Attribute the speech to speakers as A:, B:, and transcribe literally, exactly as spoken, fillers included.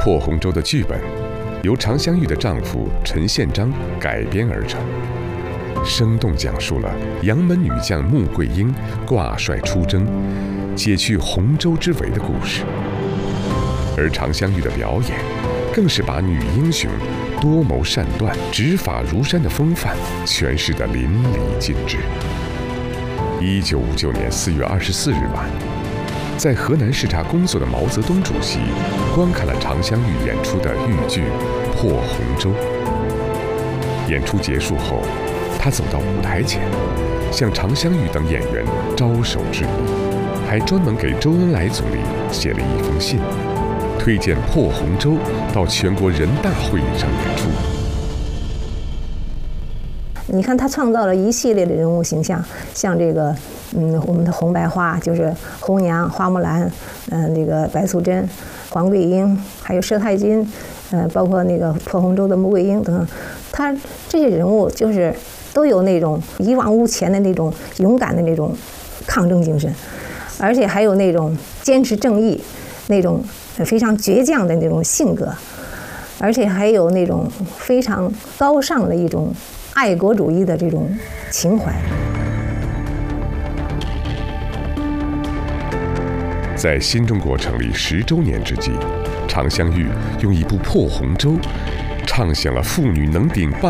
A: 破红州的剧本由常香玉的丈夫陈宪章改编而成，生动讲述了杨门女将穆桂英挂帅出征，解去洪州之围的故事。而常香玉的表演，更是把女英雄多谋善断、执法如山的风范诠释得淋漓尽致。一九五九年四月二十四日晚，在河南视察工作的毛泽东主席观看了常香玉演出的豫剧《破红州》。演出结束后，他走到舞台前，向常香玉等演员招手致意，还专门给周恩来总理写了一封信，推荐《破红州》到全国人大会议上演出。
B: 你看，他创造了一系列的人物形象，像这个，嗯，我们的红白花就是红娘、花木兰，嗯、呃，这个白素贞、黄桂英，还有佘太君，呃，包括那个破红州的穆桂英等等，他这些人物就是都有那种一往无前的那种勇敢的那种抗争精神，而且还有那种坚持正义、那种非常倔强的那种性格，而且还有那种非常高尚的一种爱国主义的这种情怀。
A: 在新中国成立十周年之际，常香玉用一部《破红州》，唱响了妇女能顶半